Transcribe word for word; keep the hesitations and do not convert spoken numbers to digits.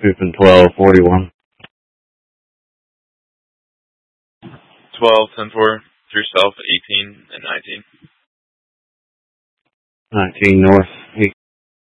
Houston twelve, forty-one. twelve, ten four, through south, eighteen and nineteen. nineteen north.